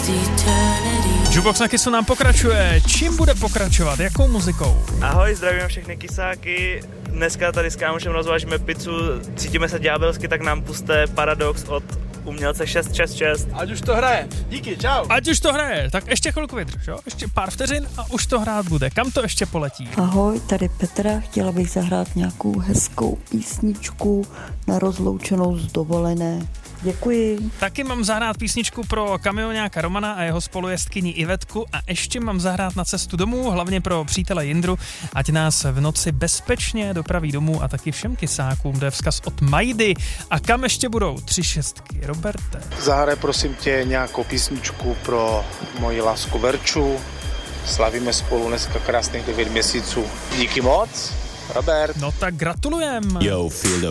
Jukebox na Kissu nám pokračuje. Čím bude pokračovat? Jakou muzikou? Ahoj, zdravím všechny kysáky. Dneska tady s kámošem rozvážíme pizzu, cítíme se ďábelsky, tak nám puste Paradox od umělce 666. Ať už to hraje. Díky, čau. Ať už to hraje, tak ještě chvilku vydrž, jo? Ještě pár vteřin a už to hrát bude. Kam to ještě poletí? Ahoj, tady Petra, chtěla bych zahrát nějakou hezkou písničku na rozloučenou z dovolené. Děkuji. Taky mám zahrát písničku pro kamioňáka Romana a jeho spolujezdkyni Ivetku a ještě mám zahrát na cestu domů, hlavně pro přítele Jindru, ať nás v noci bezpečně dopraví domů a taky všem kysákům. To je vzkaz od Majdy. A kam ještě budou 3 šestky? Roberte. Zahraj prosím tě nějakou písničku pro moji lásku Verču. Slavíme spolu dneska krásných 9 měsíců. Díky moc. Robert. No tak gratulujem. Yo, feel the